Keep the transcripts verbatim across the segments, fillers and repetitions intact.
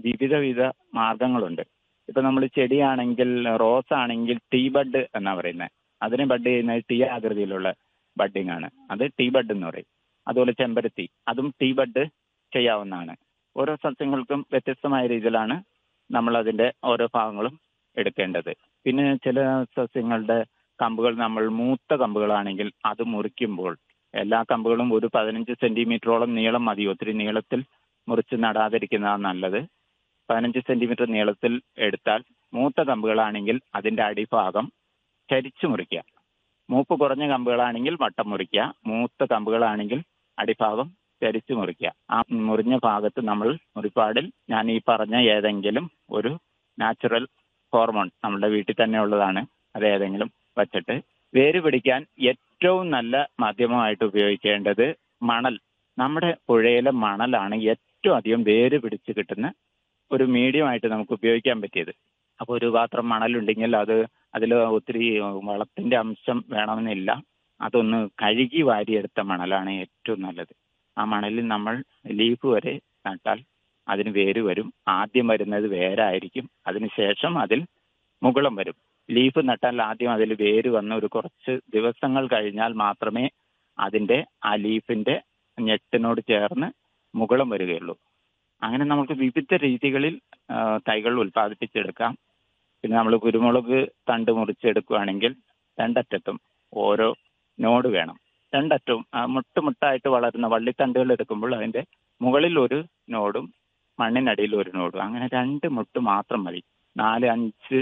വിവിധ വിധ മാർഗങ്ങളുണ്ട്. ഇപ്പൊ നമ്മൾ ചെടിയാണെങ്കിൽ റോസ് ആണെങ്കിൽ ടീ ബഡ് എന്നാ പറയുന്നത്. അതിനെ ബഡ് ചെയ്യുന്നത് ടീ ആകൃതിയിലുള്ള ബഡിങ് ആണ്, അത് ടീ ബഡ് എന്ന് പറയും. അതുപോലെ ചെമ്പരത്തി, അതും ടീ ബഡ് ചെയ്യാവുന്നതാണ്. ഓരോ സസ്യങ്ങൾക്കും വ്യത്യസ്തമായ രീതിയിലാണ് നമ്മൾ അതിന്റെ ഓരോ ഭാഗങ്ങളും എടുക്കേണ്ടത്. പിന്നെ ചില സസ്യങ്ങളുടെ കമ്പുകൾ നമ്മൾ മൂത്ത കമ്പുകളാണെങ്കിൽ അത് മുറിക്കുമ്പോൾ എല്ലാ കമ്പുകളും ഒരു പതിനഞ്ച് സെന്റിമീറ്ററോളം നീളം മതി. ഒത്തിരി നീളത്തിൽ മുറിച്ച് നടാതിരിക്കുന്നതാണ് നല്ലത്. പതിനഞ്ച് സെന്റിമീറ്റർ നീളത്തിൽ എടുത്താൽ മൂത്ത കമ്പുകളാണെങ്കിൽ അതിന്റെ അടിഭാഗം ചരിച്ചു മുറിക്കുക. മൂപ്പ് കുറഞ്ഞ കമ്പുകളാണെങ്കിൽ വട്ടം മുറിക്കുക. മൂത്ത കമ്പുകളാണെങ്കിൽ അടിഭാഗം ചരിച്ചു മുറിക്കുക. ആ മുറിഞ്ഞ ഭാഗത്ത് നമ്മൾ മുറിപ്പാടിൽ ഞാൻ ഈ പറഞ്ഞ ഏതെങ്കിലും ഒരു നാച്ചുറൽ ഹോർമോൺ നമ്മുടെ വീട്ടിൽ തന്നെ ഉള്ളതാണ്, അത് ഏതെങ്കിലും വച്ചിട്ട് വേര് പിടിക്കാൻ ഏറ്റവും നല്ല മാധ്യമമായിട്ട് ഉപയോഗിക്കേണ്ടത് മണൽ. നമ്മുടെ പുഴയിലെ മണലാണ് ഏറ്റവും അധികം വേര് പിടിച്ച് കിട്ടുന്ന ഒരു മീഡിയമായിട്ട് നമുക്ക് ഉപയോഗിക്കാൻ പറ്റിയത്. അപ്പോൾ ഒരു പാത്രം മണലുണ്ടെങ്കിൽ അത് അതിൽ ഒത്തിരി വളത്തിന്റെ അംശം വേണമെന്നില്ല. അതൊന്ന് കഴുകി വാരിയെടുത്ത മണലാണ് ഏറ്റവും നല്ലത്. ആ മണലിൽ നമ്മൾ ലീഫ് വരെ നട്ടാൽ അതിന് വേര് വരും. ആദ്യം വരുന്നത് വേരായിരിക്കും, അതിനുശേഷം അതിൽ മുകുളം വരും. ലീഫ് നട്ടാൽ ആദ്യം അതിൽ വേര് വന്ന് ഒരു കുറച്ച് ദിവസങ്ങൾ കഴിഞ്ഞാൽ മാത്രമേ അതിൻ്റെ ആ ലീഫിൻ്റെ ഞെട്ടിനോട് ചേർന്ന് മുകുളം വരികയുള്ളൂ. അങ്ങനെ നമുക്ക് വിവിധ രീതികളിൽ തൈകൾ ഉൽപ്പാദിപ്പിച്ചെടുക്കാം. പിന്നെ നമ്മൾ കുരുമുളക് തണ്ട് മുറിച്ചെടുക്കുകയാണെങ്കിൽ രണ്ടറ്റത്തും ഓരോ നോഡ് വേണം. രണ്ടറ്റവും മുട്ടുമുട്ടായിട്ട് വളരുന്ന വള്ളിത്തണ്ടുകൾ എടുക്കുമ്പോൾ അതിൻ്റെ മുകളിൽ ഒരു നോഡും മണ്ണിനടിയിൽ ഒരു നോഡും, അങ്ങനെ രണ്ട് മുട്ട് മാത്രം മതി. നാല് അഞ്ച്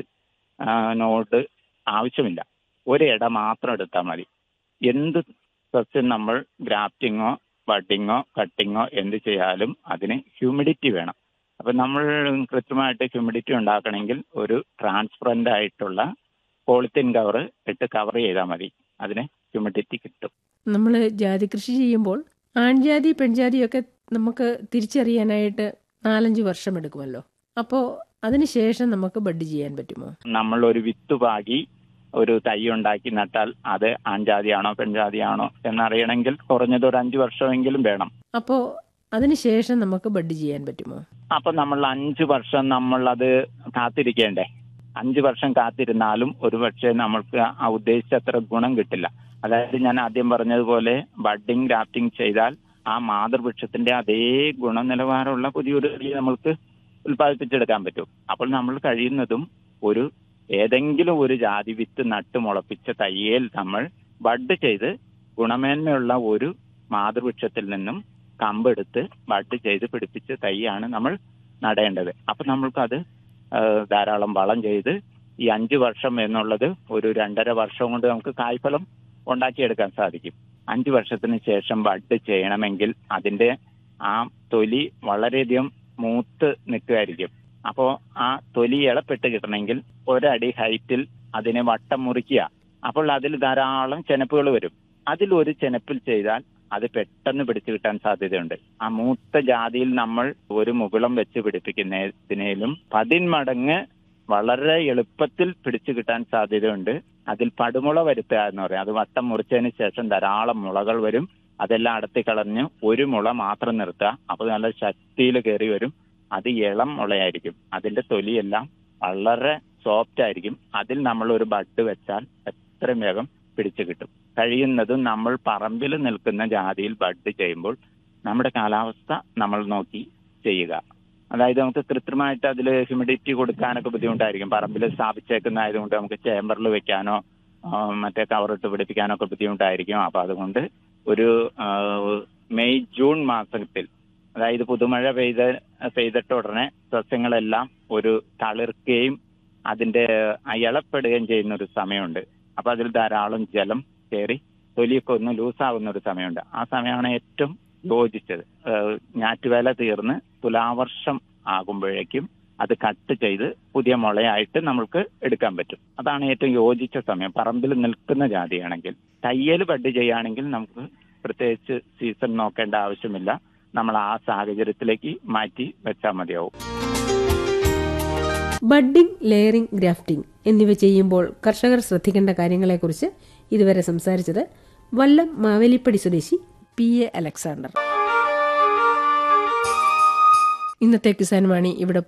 നോഡ് ആവശ്യമില്ല, ഒരിട മാത്രം എടുത്താൽ മതി. എന്ത് സസ്യം നമ്മൾ ഗ്രാഫ്റ്റിങ്ങോ ബഡിങ്ങോ കട്ടിങ്ങോ എന്ത് ചെയ്യാലും അതിന് ഹ്യൂമിഡിറ്റി വേണം. അപ്പം നമ്മൾ കൃത്യമായിട്ട് ഹ്യൂമിഡിറ്റി ഉണ്ടാക്കണമെങ്കിൽ ഒരു ട്രാൻസ്പെറൻ്റ് ആയിട്ടുള്ള പോളിത്തീൻ കവർ ഇട്ട് കവർ ചെയ്താൽ മതി, അതിന് ഹ്യൂമിഡിറ്റി കിട്ടും. നമ്മൾ ജാതി കൃഷി ചെയ്യുമ്പോൾ ആൺജാതി പെൺജാതിയൊക്കെ നമുക്ക് തിരിച്ചറിയാനായിട്ട് നാലഞ്ച് വർഷം എടുക്കുമല്ലോ. അപ്പോൾ അതിനുശേഷം നമുക്ക് ബഡ് ചെയ്യാൻ പറ്റുമോ? നമ്മൾ ഒരു വിത്ത് പാകി ഒരു തൈ ഉണ്ടാക്കി നട്ടാൽ അത് ആൺജാതിയാണോ പെൺജാതിയാണോ എന്നറിയണമെങ്കിൽ കുറഞ്ഞത് ഒരു അഞ്ചു വർഷമെങ്കിലും വേണം. അപ്പോൾ അതിനുശേഷം നമുക്ക് ബഡ് ചെയ്യാൻ പറ്റുമോ? അപ്പൊ നമ്മൾ അഞ്ചു വർഷം നമ്മൾ അത് കാത്തിരിക്കേണ്ടേ? അഞ്ചു വർഷം കാത്തിരുന്നാലും ഒരു പക്ഷേ നമ്മൾക്ക് ആ ഉദ്ദേശിച്ചത്ര ഗുണം കിട്ടില്ല. അതായത് ഞാൻ ആദ്യം പറഞ്ഞതുപോലെ ബഡിങ് ഗ്രാഫ്റ്റിംഗ് ചെയ്താൽ ആ മാതൃവൃക്ഷത്തിന്റെ അതേ ഗുണനിലവാരമുള്ള പുതിയൊരു തൈ നമ്മൾക്ക് ഉൽപ്പാദിപ്പിച്ചെടുക്കാൻ പറ്റും. അപ്പോൾ നമ്മൾ കഴിയുന്നതും ഒരു ഏതെങ്കിലും ഒരു ജാതി വിത്ത് നട്ട് മുളപ്പിച്ച തയ്യൽ നമ്മൾ ബഡ് ചെയ്ത് ഗുണമേന്മയുള്ള ഒരു മാതൃവൃക്ഷത്തിൽ നിന്നും കമ്പെടുത്ത് ബഡ് ചെയ്ത് പിടിപ്പിച്ച തൈയാണ് നമ്മൾ നടേണ്ടത്. അപ്പൊ നമ്മൾക്കത് ധാരാളം വളം ചെയ്ത് ഈ അഞ്ചു വർഷം എന്നുള്ളത് ഒരു രണ്ടര വർഷം കൊണ്ട് നമുക്ക് കായ്ഫലം ഉണ്ടാക്കിയെടുക്കാൻ സാധിക്കും. അഞ്ചു വർഷത്തിന് ശേഷം ബഡ് ചെയ്യണമെങ്കിൽ അതിന്റെ ആ തൊലി വളരെയധികം മൂത്ത് നിൽക്കുമായിരിക്കും. അപ്പോൾ ആ തൊലി ഇളപ്പെട്ട് കിട്ടണമെങ്കിൽ ഒരടി ഹൈറ്റിൽ അതിനെ വട്ടം മുറിക്കുക. അപ്പോൾ അതിൽ ധാരാളം ചെനപ്പുകൾ വരും. അതിലൊരു ചെനപ്പിൽ ചെയ്താൽ അത് പെട്ടെന്ന് പിടിച്ചു കിട്ടാൻ സാധ്യതയുണ്ട്. ആ മൂത്ത ജാതിയിൽ നമ്മൾ ഒരു മുകുളം വെച്ച് പിടിപ്പിക്കുന്നതിനേലും പതിന്മടങ്ങ് വളരെ എളുപ്പത്തിൽ പിടിച്ചു കിട്ടാൻ സാധ്യതയുണ്ട്. അതിൽ പടുമുള വരുത്തുക എന്ന് പറയും. അത് വട്ടം മുറിച്ചതിന് ശേഷം ധാരാളം മുളകൾ വരും. അതെല്ലാം അടത്തി കളഞ്ഞ് ഒരു മുള മാത്രം നിർത്തുക. അപ്പോൾ നല്ല ശക്തിയിൽ കയറി വരും. അത് ഇളം മുളയായിരിക്കും. അതിന്റെ തൊലിയെല്ലാം വളരെ സോഫ്റ്റ് ആയിരിക്കും. അതിൽ നമ്മൾ ഒരു ബഡ് വെച്ചാൽ എത്രയും വേഗം പിടിച്ചു കിട്ടും. കഴിയുന്നതും നമ്മൾ പറമ്പിൽ നിൽക്കുന്ന ജാതിയിൽ ബഡ് ചെയ്യുമ്പോൾ നമ്മുടെ കാലാവസ്ഥ നമ്മൾ നോക്കി ചെയ്യുക. അതായത് നമുക്ക് കൃത്രിമമായിട്ട് അതിൽ ഹ്യൂമിഡിറ്റി കൊടുക്കാനൊക്കെ ബുദ്ധിമുട്ടായിരിക്കും. പറമ്പിൽ സ്ഥാപിച്ചേക്കുന്നതായതുകൊണ്ട് നമുക്ക് ചേമ്പറിൽ വെക്കാനോ മറ്റേ കവറിട്ട് പിടിപ്പിക്കാനോ ഒക്കെ ബുദ്ധിമുട്ടായിരിക്കും. അപ്പോൾ അതുകൊണ്ട് ഒരു മെയ് ജൂൺ മാസത്തിൽ, അതായത് പുതുമഴ പെയ്ത പെയ്തിട്ട് ഉടനെ സസ്യങ്ങളെല്ലാം ഒരു തളിർക്കുകയും അതിന്റെ ഇളപ്പെടുകയും ചെയ്യുന്ന ഒരു സമയമുണ്ട്. അപ്പൊ അതിൽ ധാരാളം ജലം കയറി തൊലിയൊക്കെ ഒന്ന് ലൂസാകുന്ന ഒരു സമയമുണ്ട്. ആ സമയമാണ് ഏറ്റവും യോജിച്ചത്. ഞാറ്റുവേല തീർന്ന് തുലാവർഷം ആകുമ്പോഴേക്കും അത് കട്ട് ചെയ്ത് പുതിയ മുളയായിട്ട് നമ്മൾക്ക് എടുക്കാൻ പറ്റും. അതാണ് ഏറ്റവും യോജിച്ച സമയം പറമ്പിൽ നിൽക്കുന്ന ജാതിയാണെങ്കിൽ. തയ്യൽ ബഡ് ചെയ്യുകയാണെങ്കിൽ നമുക്ക് പ്രത്യേകിച്ച് സീസൺ നോക്കേണ്ട ആവശ്യമില്ല. നമ്മൾ ആ സാഹചര്യത്തിലേക്ക് മാറ്റി വെച്ചാൽ മതിയാവും. ബഡ്ഡിംഗ്, ലെയറിംഗ്, ഗ്രാഫ്റ്റിംഗ് എന്നിവ ചെയ്യുമ്പോൾ കർഷകർ ശ്രദ്ധിക്കേണ്ട കാര്യങ്ങളെക്കുറിച്ച് ഇതുവരെ സംസാരിച്ചത് വല്ലം മാവേലിപ്പടി സ്വദേശി പി എ അലക്സാണ്ടർ. ഇന്നത്തെ കിസാൻ വാണി ഇവിടെ